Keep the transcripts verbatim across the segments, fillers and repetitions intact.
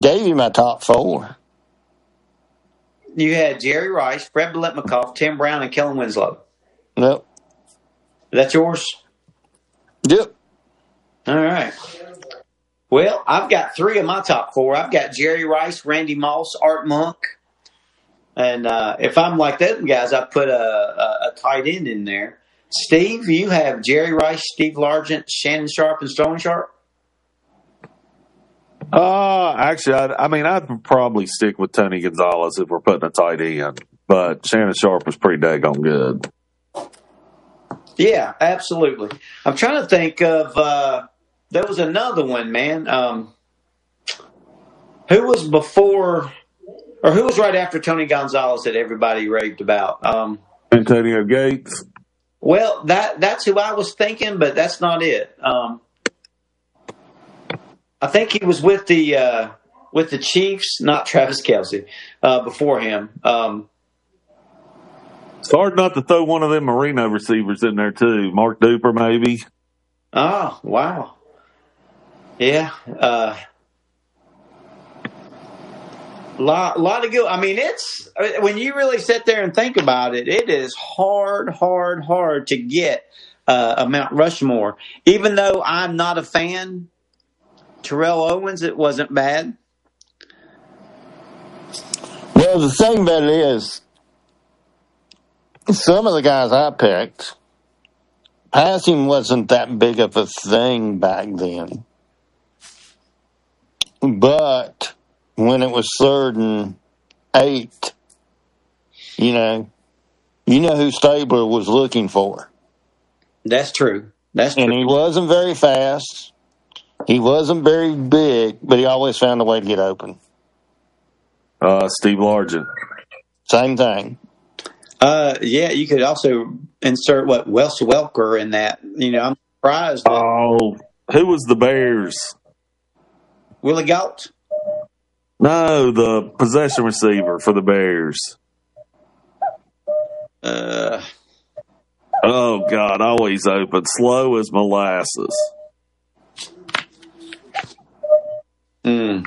Gave you my top four. You had Jerry Rice, Fred Biletnikoff, Tim Brown, and Kellen Winslow. Yep. That's yours? Yep. All right. Well, I've got three of my top four. I've got Jerry Rice, Randy Moss, Art Monk. And uh, if I'm like them guys, I put a, a, a tight end in there. Steve, you have Jerry Rice, Steve Largent, Shannon Sharp, and Stone Sharp? Uh, actually, I, I mean, I'd probably stick with Tony Gonzalez if we're putting a tight end, but Shannon Sharp was pretty daggone good. Yeah, absolutely. I'm trying to think of, uh, there was another one, man. Um, who was before, or who was right after Tony Gonzalez that everybody raved about? Um, Antonio Gates. Well, that that's who I was thinking, but that's not it. Um, I think he was with the uh, with the Chiefs, not Travis Kelce, uh, before him. Um, it's hard not to throw one of them Marino receivers in there too. Mark Duper, maybe. Oh, wow. Yeah. Uh, lot, lot of good. I mean, it's when you really sit there and think about it, it is hard, hard, hard to get uh, a Mount Rushmore. Even though I'm not a fan, Terrell Owens, it wasn't bad. Well, the thing about it is, some of the guys I picked, passing wasn't that big of a thing back then. But when it was third and eight, you know, you know who Stabler was looking for. That's true. That's true. And he wasn't very fast. He wasn't very big, but he always found a way to get open. Uh, Steve Largent. Same thing. Uh, yeah, you could also insert what Wes Welker in that. You know, I'm surprised. That oh, who was the Bears? Willie Gault? No, the possession receiver for the Bears. Uh, oh, God, always open. Slow as molasses. Hmm.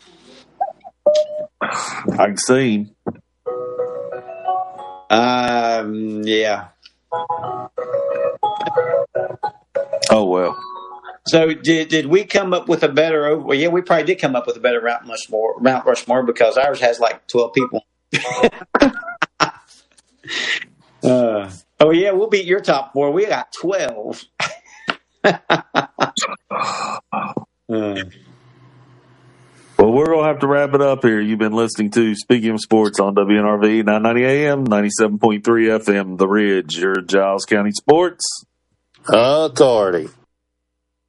I can see him. Um, yeah. Oh, well. So did did we come up with a better? Well, yeah, we probably did come up with a better Mount Rushmore, Mount Rushmore because ours has like twelve people. uh, oh yeah, we'll beat your top four. We got twelve. uh. Well, we're going to have to wrap it up here. You've been listening to Speaking of Sports on W N R V nine ninety A M, ninety-seven point three F M, The Ridge, your Giles County Sports Authority.